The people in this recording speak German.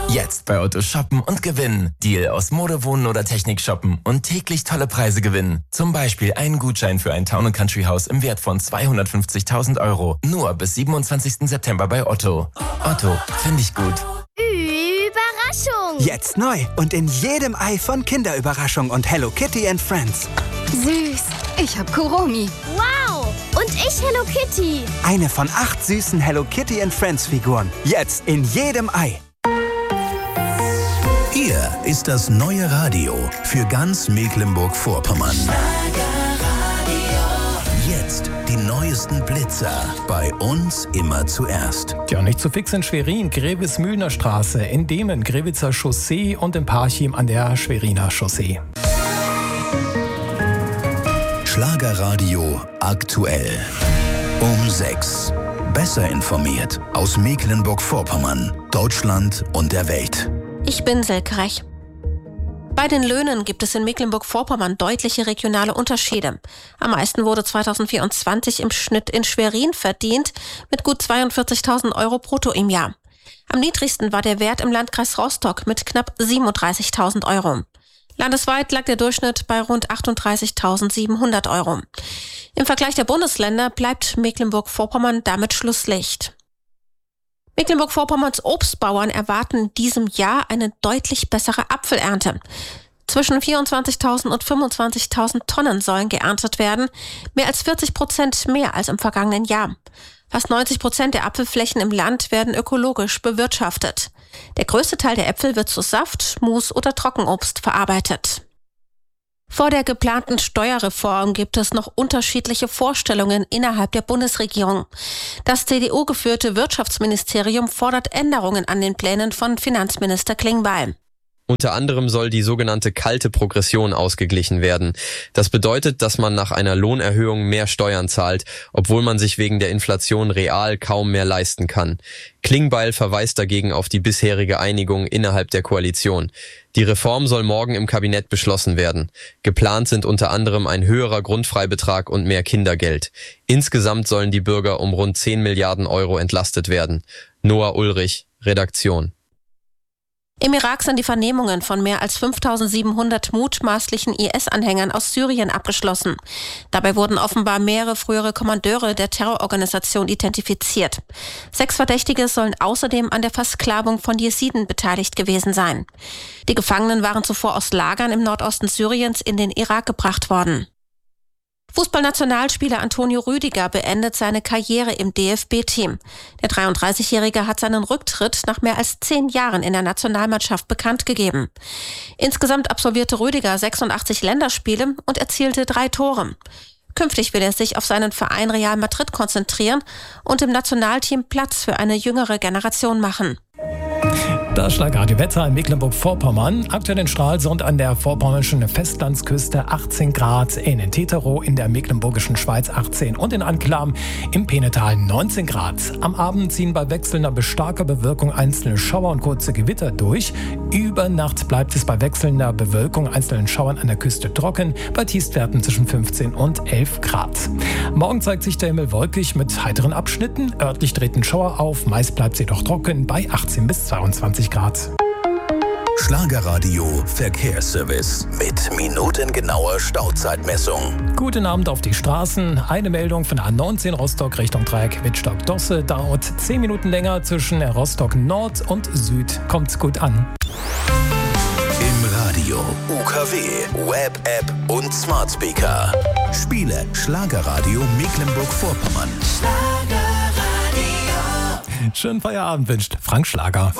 Jetzt bei Otto shoppen und gewinnen. Deal aus Mode, Wohnen oder Technik shoppen und täglich tolle Preise gewinnen. Zum Beispiel einen Gutschein für ein Town & Country Haus im Wert von 250.000 Euro. Nur bis 27. September bei Otto. Otto, finde ich gut. Überraschung! Jetzt neu und in jedem Ei von Kinderüberraschung und Hello Kitty and Friends. Süß. Ich hab Kuromi. Wow! Und ich Hello Kitty. Eine von 8 süßen Hello Kitty and Friends Figuren. Jetzt in jedem Ei. Hier ist das neue Radio für ganz Mecklenburg-Vorpommern. Jetzt die neuesten Blitzer. Bei uns immer zuerst. Ja, nicht zu fix in Schwerin, Grevesmühlner Straße, in Demen, Grevitzer Chaussee und in Parchim an der Schweriner Chaussee. Schlagerradio aktuell. Um 6. Besser informiert aus Mecklenburg-Vorpommern, Deutschland und der Welt. Ich bin Silke Rech. Bei den Löhnen gibt es in Mecklenburg-Vorpommern deutliche regionale Unterschiede. Am meisten wurde 2024 im Schnitt in Schwerin verdient, mit gut 42.000 Euro brutto im Jahr. Am niedrigsten war der Wert im Landkreis Rostock mit knapp 37.000 Euro. Landesweit lag der Durchschnitt bei rund 38.700 Euro. Im Vergleich der Bundesländer bleibt Mecklenburg-Vorpommern damit Schlusslicht. Mecklenburg-Vorpommerns Obstbauern erwarten in diesem Jahr eine deutlich bessere Apfelernte. Zwischen 24.000 und 25.000 Tonnen sollen geerntet werden, mehr als 40% mehr als im vergangenen Jahr. Fast 90% der Apfelflächen im Land werden ökologisch bewirtschaftet. Der größte Teil der Äpfel wird zu Saft, Mus oder Trockenobst verarbeitet. Vor der geplanten Steuerreform gibt es noch unterschiedliche Vorstellungen innerhalb der Bundesregierung. Das CDU-geführte Wirtschaftsministerium fordert Änderungen an den Plänen von Finanzminister Klingbeil. Unter anderem soll die sogenannte kalte Progression ausgeglichen werden. Das bedeutet, dass man nach einer Lohnerhöhung mehr Steuern zahlt, obwohl man sich wegen der Inflation real kaum mehr leisten kann. Klingbeil verweist dagegen auf die bisherige Einigung innerhalb der Koalition. Die Reform soll morgen im Kabinett beschlossen werden. Geplant sind unter anderem ein höherer Grundfreibetrag und mehr Kindergeld. Insgesamt sollen die Bürger um rund 10 Milliarden Euro entlastet werden. Noah Ulrich, Redaktion. Im Irak sind die Vernehmungen von mehr als 5.700 mutmaßlichen IS-Anhängern aus Syrien abgeschlossen. Dabei wurden offenbar mehrere frühere Kommandeure der Terrororganisation identifiziert. 6 Verdächtige sollen außerdem an der Versklavung von Jesiden beteiligt gewesen sein. Die Gefangenen waren zuvor aus Lagern im Nordosten Syriens in den Irak gebracht worden. Fußballnationalspieler Antonio Rüdiger beendet seine Karriere im DFB-Team. Der 33-Jährige hat seinen Rücktritt nach mehr als 10 Jahren in der Nationalmannschaft bekannt gegeben. Insgesamt absolvierte Rüdiger 86 Länderspiele und erzielte 3 Tore. Künftig will er sich auf seinen Verein Real Madrid konzentrieren und im Nationalteam Platz für eine jüngere Generation machen. Das Schlagradio-Wetter in Mecklenburg-Vorpommern. Aktuell in Stralsund an der vorpommernischen Festlandsküste 18 Grad, in Teterow in der mecklenburgischen Schweiz 18 und in Anklam im Peenetal 19 Grad. Am Abend ziehen bei wechselnder bis starker Bewölkung einzelne Schauer und kurze Gewitter durch. Über Nacht bleibt es bei wechselnder Bewölkung einzelnen Schauern an der Küste trocken, bei Tiefstwerten zwischen 15 und 11 Grad. Morgen zeigt sich der Himmel wolkig mit heiteren Abschnitten. Örtlich treten Schauer auf, meist bleibt es jedoch trocken bei 18 bis 22 Grad. Schlagerradio Verkehrsservice mit minutengenauer Stauzeitmessung. Guten Abend auf die Straßen. Eine Meldung von der A19 Rostock Richtung Dreieck Wittstock-Dosse. Dauert 10 Minuten länger zwischen Rostock Nord und Süd. Kommt gut an. Im Radio, UKW, Web, App und Smart Speaker. Spiele Schlagerradio Mecklenburg-Vorpommern. Schönen Feierabend wünscht Frank Schlager.